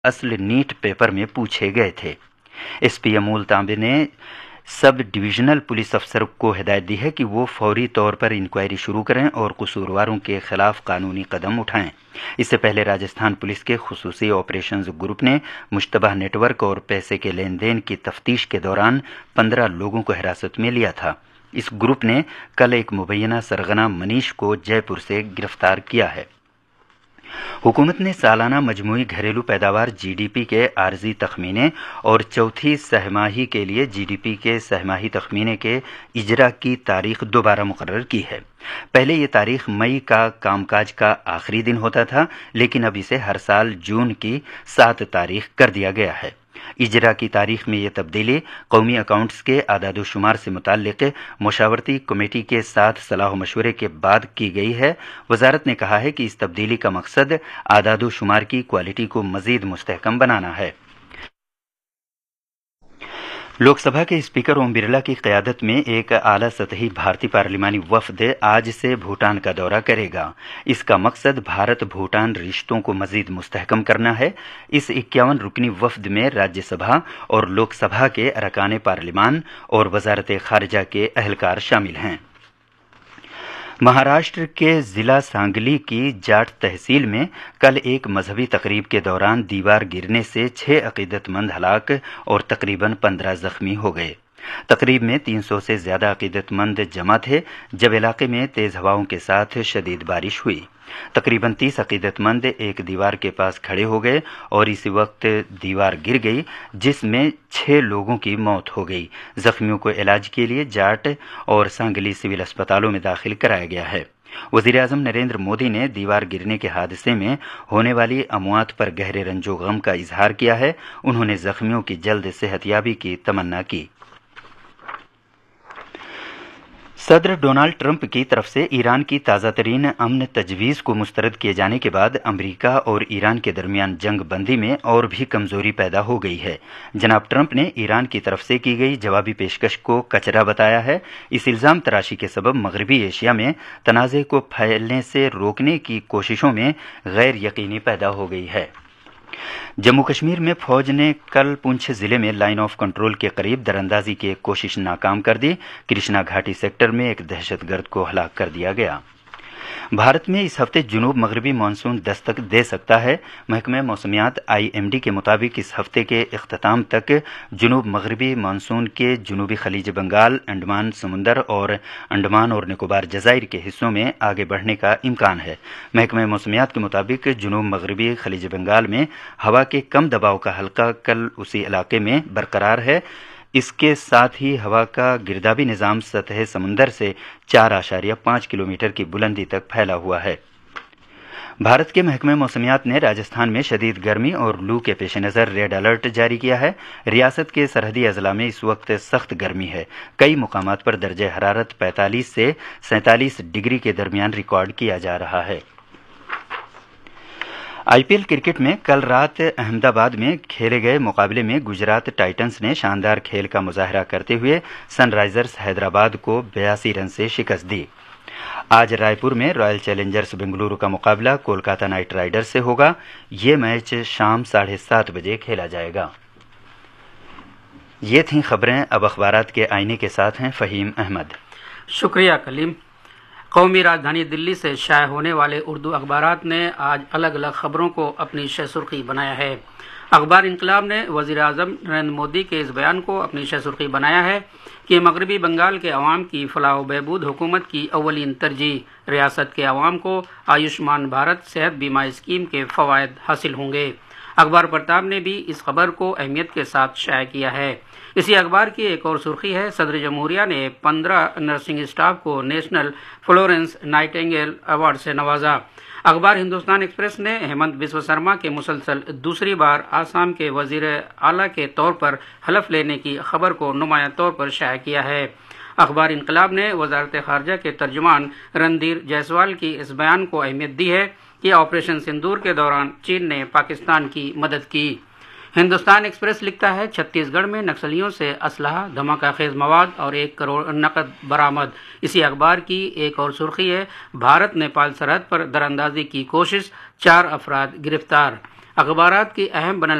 असल NEET paper में पूछे गए थे। एसपी अमूल तांबे ने सब डिविजनल पुलिस अफसर को हिदायत दी है कि वो फौरी तौर पर इंक्वायरी शुरू करें और कसूरवारों के खिलाफ कानूनी कदम उठाएं। इससे पहले राजस्थान पुलिस के खुसूसी ऑपरेशंस ग्रुप ने मुश्तबह नेटवर्क और पैसे के लेन देन की तफ्तीश के दौरान 15 लोगों को हिरासत में लिया था। इस ग्रुप ने कल एक मुबैना सरगना मनीष को जयपुर से गिरफ्तार किया है। हुकूमत ने सालाना मजमूई घरेलू पैदावार जीडीपी के आर्जी तखमीने और चौथी सहमाही के लिए जीडीपी के सहमाही तखमीने के इजरा की तारीख दोबारा मुकर्रर की है। पहले ये तारीख मई का कामकाज का आखिरी दिन होता था, लेकिन अब इसे हर साल जून की 7 तारीख कर दिया गया है। इजरा की तारीख में यह तब्दीली कौमी अकाउंट्स के आदादोशुमार से मुताल्लिक मुशावरती कमेटी के साथ सलाह मशवरे के बाद की गई है। वजारत ने कहा है कि इस तब्दीली का मकसद आदादोशुमार की क्वालिटी को मजीद मुस्तहकम बनाना है। लोकसभा के स्पीकर ओम बिरला की क़यादत में एक आला सतही भारतीय पार्लिमानी वफ़द आज से भूटान का दौरा करेगा। इसका मकसद भारत भूटान रिश्तों को मजीद मुस्तहकम करना है। इस 51 रुकनी वफ़द में राज्यसभा और लोकसभा के अरकान पार्लिमान और वजारत खारजा के अहलकार शामिल हैं। महाराष्ट्र के जिला सांगली की जाट तहसील में कल एक मजहबी तकरीब के दौरान दीवार गिरने से 6 अकीदतमंद हलाक और तकरीबन 15 जख्मी हो गए। तकरीब में 300 से ज्यादा अकीदतमंद जमा थे जब इलाके में तेज हवाओं के साथ शदीद बारिश हुई। तकरीबन 30 अकीदतमंद एक दीवार के पास खड़े हो गए और इसी वक्त दीवार गिर गई, जिसमें 6 लोगों की मौत हो गई। जख्मियों को इलाज के लिए जाट और सांगली सिविल अस्पतालों में दाखिल कराया गया है। वज़ीर-ए-आज़म नरेंद्र मोदी ने दीवार गिरने के हादसे में होने वाली अमवात पर गहरे रंजो गम का इजहार किया है। उन्होंने जख्मियों की जल्द सेहतयाबी की तमन्ना की। सदर डोनाल्ड ट्रंप की तरफ से ईरान की ताज़ा तरीन अमन तजवीज़ को मुस्तरद किए जाने के बाद अमरीका और ईरान के दरमियान जंग बंदी में और भी कमजोरी पैदा हो गई है। जनाब ट्रंप ने ईरान की तरफ से की गई जवाबी पेशकश को कचरा बताया है। इस इल्ज़ाम तराशी के सबब मगरबी एशिया में तनाज़े को फैलने से रोकने की कोशिशों में गैर यकीनी पैदा हो गई है। जम्मू कश्मीर में फौज ने कल पुंछ जिले में लाइन ऑफ कंट्रोल के करीब दरअंदाजी की एक कोशिश नाकाम कर दी। कृष्णा घाटी सेक्टर में एक दहशतगर्द को हलाक कर दिया गया। भारत में इस हफ्ते जुनूब मगरबी मानसून दस्तक दे सकता है। महकमे मौसमियात IMD के मुताबिक इस हफ्ते के इख्तिताम तक जुनूब मगरबी मानसून के जुनूबी खलीज बंगाल, अंडमान समुंदर और अंडमान और निकोबार जज़ाइर के हिस्सों में आगे बढ़ने का इम्कान है। महकमे मौसमियात के मुताबिक जुनूब मगरबी खलीज बंगाल में हवा के कम दबाव का हल्का कल उसी इलाके में बरकरार है। इसके साथ ही हवा का गिरदाबी निज़ाम सतह समुंदर से 4.5 किलोमीटर की बुलंदी तक फैला हुआ है। भारत के महकमे मौसमियात ने राजस्थान में शदीद गर्मी और लू के पेश नज़र रेड अलर्ट जारी किया है। रियासत के सरहदी अजला में इस वक्त सख्त गर्मी है। कई मुकामात पर दर्जे हरारत 45 से 47 डिग्री के दरमियान रिकॉर्ड किया जा रहा है। IPL क्रिकेट में कल रात अहमदाबाद में खेले गए मुकाबले में गुजरात टाइटंस ने शानदार खेल का मुजाहरा करते हुए सनराइजर्स हैदराबाद को 82 रन से शिकस्त दी। आज रायपुर में रॉयल चैलेंजर्स बेंगलुरु का मुकाबला कोलकाता नाइट राइडर्स से होगा। ये मैच शाम 7:30 बजे खेला जाएगा। ये थीं खबरें। अब अखबारात के आईने के साथ हैं फ़हीम अहमद। शुक्रिया कलीम। कौमी राजधानी दिल्ली से शाये होने वाले उर्दू अखबारात ने आज अलग अलग खबरों को अपनी शह सुर्खी बनाया है। अखबार इनकलाब ने वज़ीर-ए-आज़म नरेंद्र मोदी के इस बयान को अपनी शह सुर्खी बनाया है कि मगरबी बंगाल के अवाम की फलाह व बहबूद हुकूमत की अव्वलीन तरजीह। रियासत के अवाम को आयुष्मान भारत सेहत बीमा स्कीम के फ़वायद हासिल होंगे। अखबार प्रताप ने भी इस खबर को अहमियत के साथ शाया किया है। इसी अखबार की एक और सुर्खी है, सदर जमहूरिया ने 15 नर्सिंग स्टाफ को नेशनल फ्लोरेंस नाइटिंगेल अवार्ड से नवाजा। अखबार हिंदुस्तान एक्सप्रेस ने हेमंत बिस्व शर्मा के मुसलसल दूसरी बार आसाम के वजीर आला के तौर पर हलफ लेने की खबर को नुमाया तौर पर शाया किया है। अखबार इनकलाब ने वजारत खारजा के तर्जुमान रणधीर जायसवाल की इस बयान को अहमियत दी है कि ऑपरेशन सिंदूर के दौरान चीन ने पाकिस्तान की मदद की। हिंदुस्तान एक्सप्रेस लिखता है, छत्तीसगढ़ में नक्सलियों से असलहा, धमाकाखेज मवाद और 1 करोड़ नकद बरामद। इसी अखबार की एक और सुर्खी है, भारत नेपाल सरहद पर दरअंदाजी की कोशिश, 4 अफराद गिरफ्तार। اخبارات کی اہم